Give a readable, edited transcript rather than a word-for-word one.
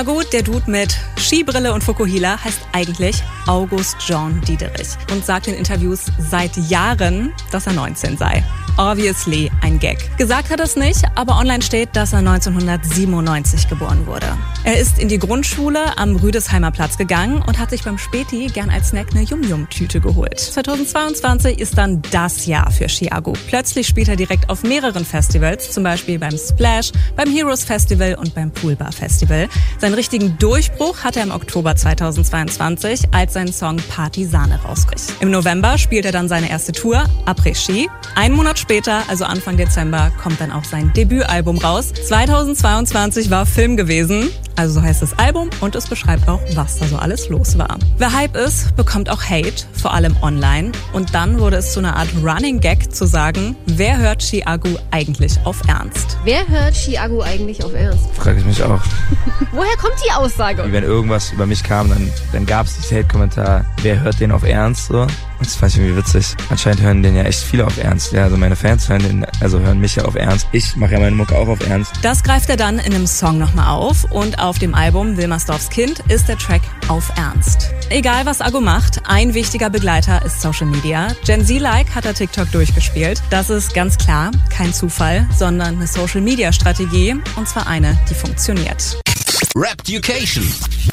Gut, der Dude mit Skibrille und Fukuhila heißt eigentlich August John Diederich und sagt in Interviews seit Jahren, dass er 19 sei. Obviously ein Gag. Gesagt hat er es nicht, aber online steht, dass er 1997 geboren wurde. Er ist in die Grundschule am Rüdesheimer Platz gegangen und hat sich beim Späti gern als Snack eine Yum-Yum-Tüte geholt. 2022 ist dann das Jahr für Chiago. Plötzlich spielt er direkt auf mehreren Festivals, zum Beispiel beim Splash, beim Heroes Festival und beim Poolbar Festival. Seinen richtigen Durchbruch hat er im Oktober 2022, als sein Song Partisane rausbricht. Im November spielt er dann seine erste Tour, Après Ski. Einen Monat später, also Anfang Dezember, kommt dann auch sein Debütalbum raus. 2022 war Film gewesen, also so heißt das Album und es beschreibt auch, was da so alles los war. Wer Hype ist, bekommt auch Hate, vor allem online. Und dann wurde es zu einer Art Running Gag zu sagen, wer hört Chiago eigentlich auf Ernst? Wer hört Chiago eigentlich auf Ernst? Frage ich mich auch. Woher kommt die Aussage? Wenn irgendwas über mich kam, dann gab es diesen Hate-Kommentar, wer hört den auf Ernst? So. Und das fand ich irgendwie witzig. Anscheinend hören den ja echt viele auf Ernst. Ja, also meine Fans hören mich ja auf Ernst. Ich mache ja meine Mucke auch auf Ernst. Das greift er dann in einem Song nochmal auf und auf dem Album Wilmersdorfs Kind ist der Track Auf Ernst. Egal was Aggo macht, ein wichtiger Begleiter ist Social Media. Gen Z-like hat er TikTok durchgespielt. Das ist ganz klar kein Zufall, sondern eine Social-Media-Strategie und zwar eine, die funktioniert. Rap-Ducation.